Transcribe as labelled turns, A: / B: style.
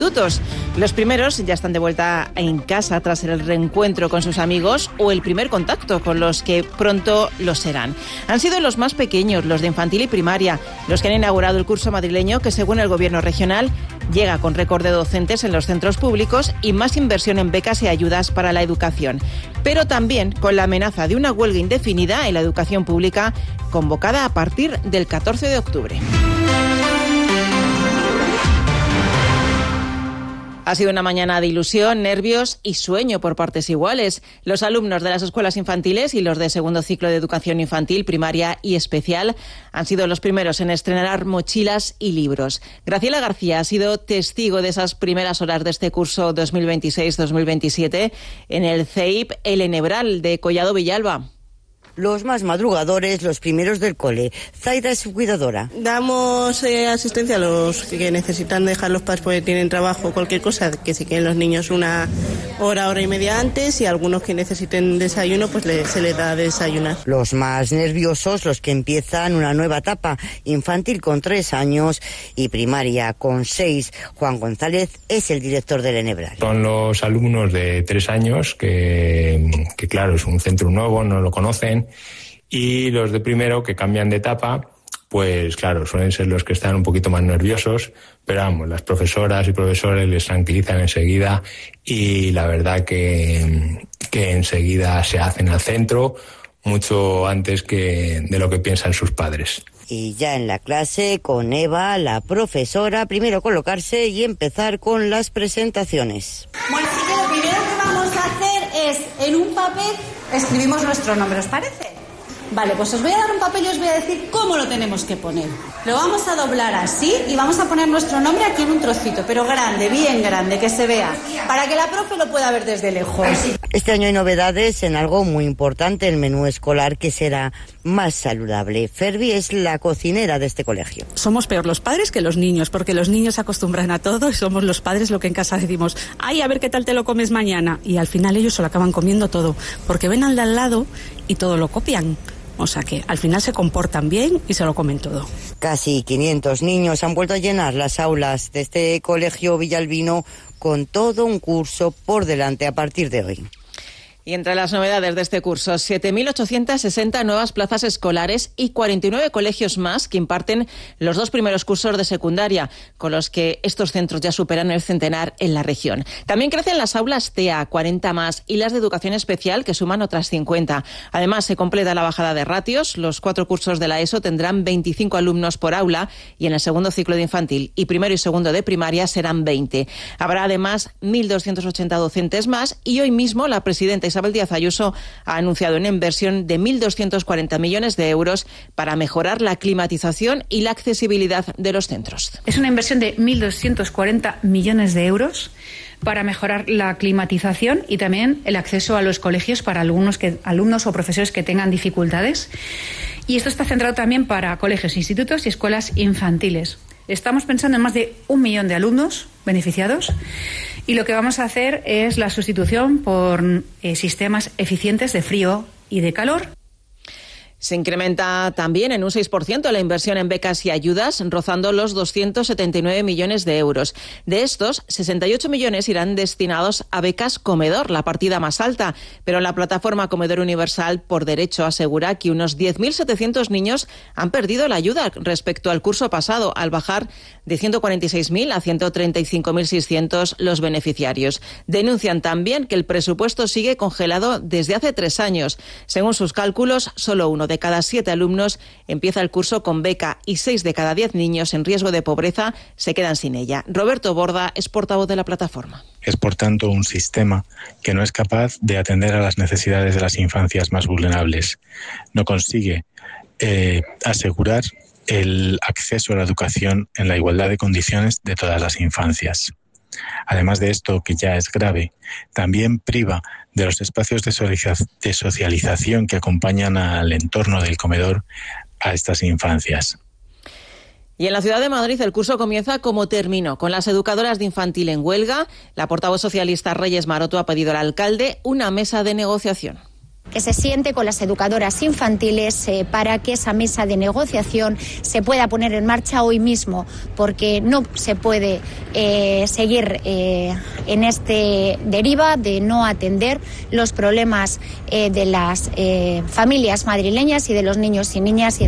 A: institutos. Los primeros ya están de vuelta en casa tras el reencuentro con sus amigos o el primer contacto con los que pronto lo serán. Han sido los más pequeños, los de infantil y primaria, los que han inaugurado el curso madrileño que, según el Gobierno regional, llega con récord de docentes en los centros públicos y más inversión en becas y ayudas para la educación. Pero también con la amenaza de una huelga indefinida en la educación pública convocada a partir del 14 de octubre. Ha sido una mañana de ilusión, nervios y sueño por partes iguales. Los alumnos de las escuelas infantiles y los de segundo ciclo de educación infantil, primaria y especial han sido los primeros en estrenar mochilas y libros. Graciela García ha sido testigo de esas primeras horas de este curso 2026-2027 en el CEIP El Enebral de Collado Villalba.
B: Los más madrugadores, los primeros del cole. Zaida es su cuidadora.
C: Damos asistencia a los que necesitan dejar los padres porque tienen trabajo o cualquier cosa, que si quieren los niños una hora y media antes, y algunos que necesiten desayuno, pues se les da desayunar.
B: Los más nerviosos, los que empiezan una nueva etapa, infantil con 3 años y primaria con 6. Juan González es el director del Enebral.
D: Son los alumnos de 3 años que claro, es un centro nuevo, no lo conocen. Y los de primero, que cambian de etapa, pues claro, suelen ser los que están un poquito más nerviosos, pero vamos, las profesoras y profesores les tranquilizan enseguida y la verdad que enseguida se hacen al centro mucho antes de lo que piensan sus padres.
B: Y ya en la clase con Eva, la profesora, primero colocarse y empezar con las presentaciones.
E: Bueno, así que lo primero que vamos a hacer es, en un papel, escribimos nuestro nombre, ¿os parece? Vale, pues os voy a dar un papel y os voy a decir cómo lo tenemos que poner. Lo vamos a doblar así y vamos a poner nuestro nombre aquí en un trocito, pero grande, bien grande, que se vea, para que la profe lo pueda ver desde lejos.
B: Este año hay novedades en algo muy importante, el menú escolar, que será más saludable. Ferbi es la cocinera de este colegio.
F: Somos peor los padres que los niños, porque los niños se acostumbran a todo y somos los padres lo que en casa decimos, ay, a ver qué tal te lo comes mañana. Y al final ellos se lo acaban comiendo todo, porque ven al de al lado y todo lo copian. O sea que al final se comportan bien y se lo comen todo.
B: Casi 500 niños han vuelto a llenar las aulas de este colegio villalbino con todo un curso por delante a partir de hoy.
A: Y entre las novedades de este curso, 7.860 nuevas plazas escolares y 49 colegios más que imparten los 2 primeros cursos de secundaria, con los que estos centros ya superan el centenar en la región. También crecen las aulas TEA, 40 más, y las de educación especial, que suman otras 50. Además, se completa la bajada de ratios. Los 4 cursos de la ESO tendrán 25 alumnos por aula y en el segundo ciclo de infantil y primero y segundo de primaria serán 20. Habrá además 1.280 docentes más y hoy mismo la presidenta Isabel Díaz Ayuso ha anunciado una inversión de 1.240 millones de euros para mejorar la climatización y la accesibilidad de los centros.
G: Es una inversión de 1.240 millones de euros para mejorar la climatización y también el acceso a los colegios para alumnos o profesores que tengan dificultades. Y esto está centrado también para colegios, institutos y escuelas infantiles. Estamos pensando en más de 1 millón de alumnos beneficiados y lo que vamos a hacer es la sustitución por sistemas eficientes de frío y de calor.
A: Se incrementa también en un 6% la inversión en becas y ayudas, rozando los 279 millones de euros. De estos, 68 millones irán destinados a becas comedor, la partida más alta. Pero la plataforma Comedor Universal por Derecho asegura que unos 10.700 niños han perdido la ayuda respecto al curso pasado, al bajar de 146.000 a 135.600 los beneficiarios. Denuncian también que el presupuesto sigue congelado desde hace 3 años. Según sus cálculos, solo uno de cada 7 alumnos empieza el curso con beca y 6 de cada 10 niños en riesgo de pobreza se quedan sin ella. Roberto Borda es portavoz de la plataforma.
H: Es, por tanto, un sistema que no es capaz de atender a las necesidades de las infancias más vulnerables. No consigue asegurar el acceso a la educación en la igualdad de condiciones de todas las infancias. Además de esto, que ya es grave, también priva de los espacios de socialización que acompañan al entorno del comedor a estas infancias.
A: Y en la ciudad de Madrid el curso comienza como terminó, con las educadoras de infantil en huelga. La portavoz socialista Reyes Maroto ha pedido al alcalde una mesa de negociación.
I: que se siente con las educadoras infantiles para que esa mesa de negociación se pueda poner en marcha hoy mismo, porque no se puede seguir en este deriva de no atender los problemas de las familias madrileñas y de los niños y niñas.